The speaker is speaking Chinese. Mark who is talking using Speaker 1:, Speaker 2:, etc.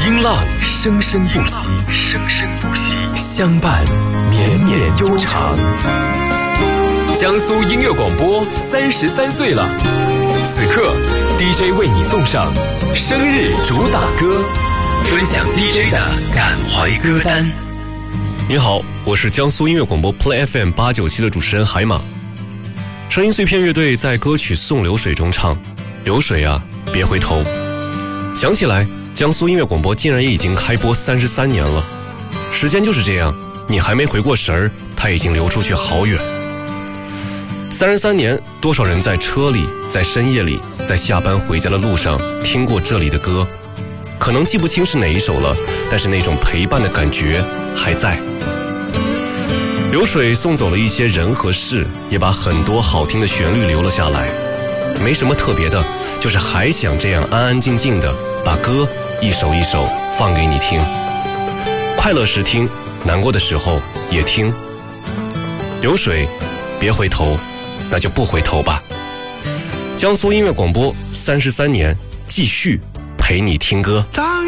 Speaker 1: 音浪生生不息，相伴绵绵悠长。江苏音乐广播33岁了，此刻 DJ 为你送上生日主打歌，分享 DJ 的感怀歌单。
Speaker 2: 你好，我是江苏音乐广播 Play FM 897的主持人海马。声音碎片乐队在歌曲《送流水》中唱：流水啊，别回头。想起来，江苏音乐广播竟然也已经开播33年了。时间就是这样，你还没回过神儿，它已经流出去好远。33年，多少人在车里，在深夜里，在下班回家的路上听过这里的歌，可能记不清是哪一首了，但是那种陪伴的感觉还在。流水送走了一些人和事，也把很多好听的旋律留了下来。没什么特别的，就是还想这样安安静静的把歌一首一首放给你听。快乐时听，难过的时候也听。流水，别回头，那就不回头吧。江苏音乐广播33年，继续陪你听歌。